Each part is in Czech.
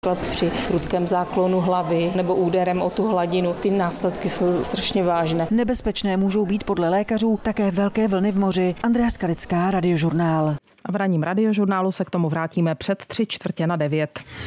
Při prudkém záklonu hlavy nebo úderem o tu hladinu. Ty následky jsou strašně vážné. Nebezpečné můžou být podle lékařů také velké vlny v moři. Andrea Skalická, Radiožurnál. A v ranním Radiožurnálu se k tomu vrátíme před 8:45.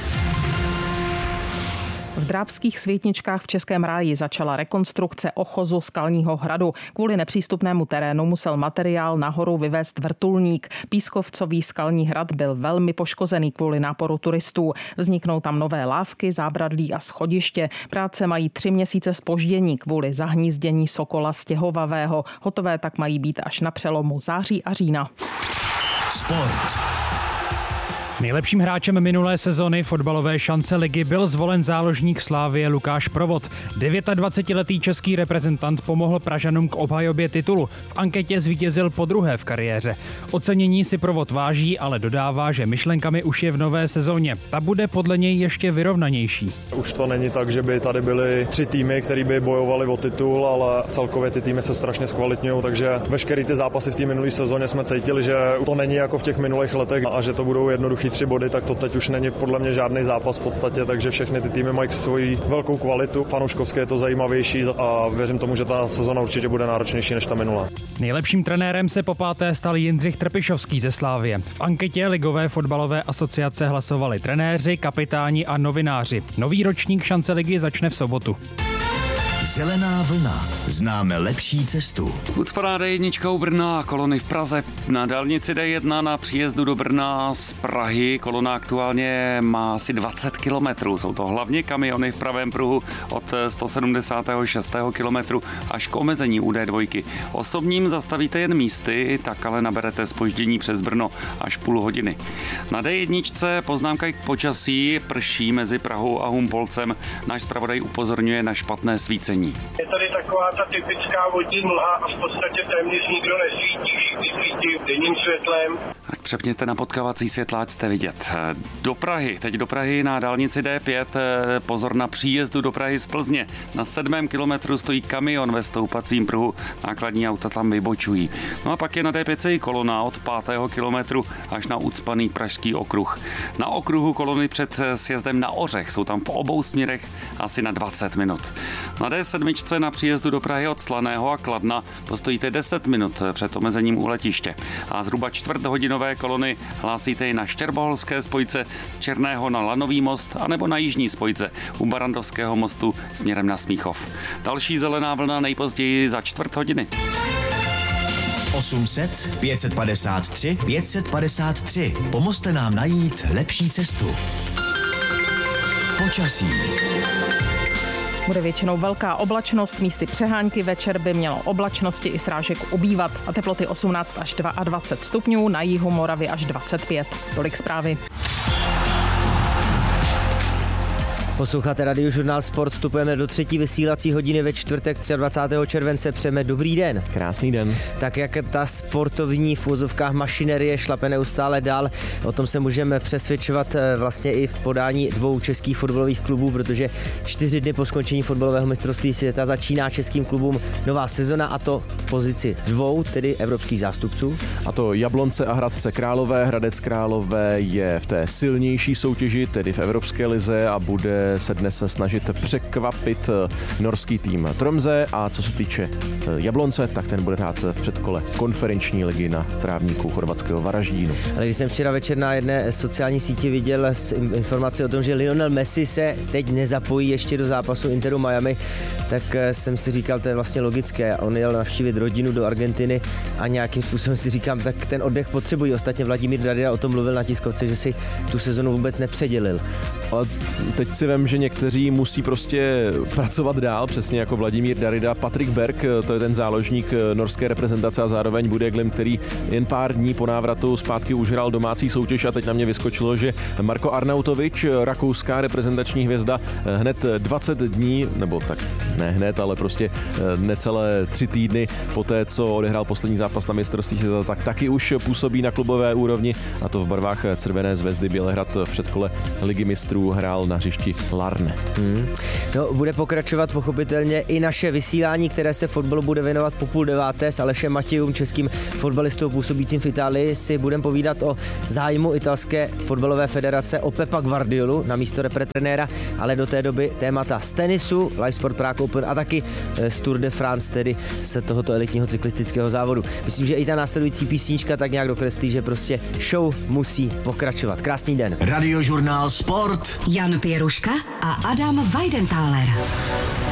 V Drábských Světničkách v Českém Ráji začala rekonstrukce ochozu Skalního hradu. Kvůli nepřístupnému terénu musel materiál nahoru vyvést vrtulník. Pískovcový Skalní hrad byl velmi poškozený kvůli náporu turistů. Vzniknou tam nové lávky, zábradlí a schodiště. Práce mají 3 měsíce zpoždění kvůli zahnízdění sokola stěhovavého. Hotové tak mají být až na přelomu září a října. Sport. Nejlepším hráčem minulé sezony fotbalové šance ligy byl zvolen záložník Slavie Lukáš Provod. 29letý český reprezentant pomohl Pražanům k obhajobě titulu. V anketě zvítězil podruhé v kariéře. Ocenění si Provod váží, ale dodává, že myšlenkami už je v nové sezóně. Ta bude podle něj ještě vyrovnanější. Už to není tak, že by tady byly 3 týmy, které by bojovali o titul, ale celkově ty týmy se strašně zkvalitňují, takže veškeré ty zápasy v té minulé sezóně jsme cítili, že to není jako v těch minulých letech a že to budou jednoduchý 3 body, tak to teď už není podle mě žádný zápas v podstatě, takže všechny ty týmy mají svoji velkou kvalitu. Fanouškovské je to zajímavější a věřím tomu, že ta sezona určitě bude náročnější než ta minulá. Nejlepším trenérem se popáté stal Jindřich Trpišovský ze Slavie. V anketě Ligové fotbalové asociace hlasovali trenéři, kapitáni a novináři. Nový ročník šance ligy začne v sobotu. Zelená vlna. Známe lepší cestu. Ucpaná D1 u Brna, kolony v Praze. Na dálnici D1 na příjezdu do Brna z Prahy kolona aktuálně má asi 20 kilometrů. Jsou to hlavně kamiony v pravém pruhu od 176. kilometru až k omezení u D2. Osobním zastavíte jen místy, tak ale naberete zpoždění přes Brno až půl hodiny. Na D1 poznámka k počasí, prší mezi Prahou a Humpolcem. Náš zpravodaj upozorňuje na špatné svícení. Je tady taková ta typická vodní mlha a v podstatě téměř nikdo nesvítí, všichni svítí denním světlem. Tak přepněte na potkávací světla, ať jste vidět. Teď do Prahy na dálnici D5, pozor na příjezdu do Prahy z Plzně. Na 7. kilometru stojí kamion ve stoupacím pruhu, nákladní auta tam vybočují. No a pak je na D5 i kolona od 5. kilometru až na ucpaný pražský okruh. Na okruhu kolony před sjezdem na Ořech jsou tam v obou směrech asi na 20 minut. Na D7 na příjezdu do Prahy od Slaného a Kladna postojíte 10 minut před omezením u letiště. A zhruba čtvrthodinové kolony hlásíte i na Štěrboholské spojce z Černého na Lanový most anebo na jižní spojce u Barandovského mostu směrem na Smíchov. Další zelená vlna nejpozději za čtvrt hodiny. 800 553 553. Pomozte nám najít lepší cestu. Počasí. Bude většinou velká oblačnost, místy přehánky, večer by mělo oblačnosti i srážek ubývat a teploty 18 až 22 stupňů, na jihu Moravy až 25. Tolik zprávy. Posloucháte Radiožurnál Sport, vstupujeme do 3. vysílací hodiny ve čtvrtek 23. července. Přejeme dobrý den. Krásný den. Tak jak ta sportovní v úzovkách mašinerie šlape neustále dál, o tom se můžeme přesvědčovat vlastně i v podání 2 českých fotbalových klubů, protože 4 dny po skončení fotbalového mistrovství světa začíná českým klubům nová sezona, a to v pozici 2, tedy evropských zástupců. A to Jablonce a Hradce Králové. Hradec Králové je v té silnější soutěži, tedy v Evropské lize, a bude se dnes snažit překvapit norský tým Tromsø, a co se týče Jablonce, tak ten bude hrát v předkole konferenční ligy na trávníku chorvatského Varaždínu. Ale když jsem včera večer na jedné sociální síti viděl informaci o tom, že Lionel Messi se teď nezapojí ještě do zápasu Interu Miami, tak jsem si říkal, to je vlastně logické. On jel navštívit rodinu do Argentiny a nějakým způsobem si říkám, tak ten oddech potřebují. Ostatně Vladimír Darida o tom mluvil na tiskovce, že si tu sezonu vůbec nepředělil. Ale teď si vem, že někteří musí prostě pracovat dál, přesně jako Vladimír Darida. Patrik Berg, to je ten záložník norské reprezentace, a zároveň Bodø/Glimt, který jen pár dní po návratu zpátky už hrál domácí soutěž, a teď na mě vyskočilo, že Marko Arnautovič, rakouská reprezentační hvězda, hned 20 dní, nebo tak ne hned, ale prostě necelé 3 týdny poté, co odehrál poslední zápas na mistrovství světa, tak taky už působí na klubové úrovni, a to v barvách Červené Zvezdy Bělehrad v předkole Ligy mistrů. zápasu hrál na hřišti Larne. No, bude pokračovat pochopitelně i naše vysílání, které se fotbalu bude věnovat po 8:30 s Alešem Matějum, českým fotbalistou působícím v Itálii. Si budeme povídat o zájmu italské fotbalové federace o Pepa Guardiolu na místo repretrenéra, ale do té doby témata z tenisu, Live Sport Prague Open a taky z Tour de France, tedy z tohoto elitního cyklistického závodu. Myslím, že i ta následující písnička tak nějak dokreslí, že prostě show musí pokračovat. Krásný den. Radiožurnál Sport. Jan Pěruška a Adam Weidenthaler.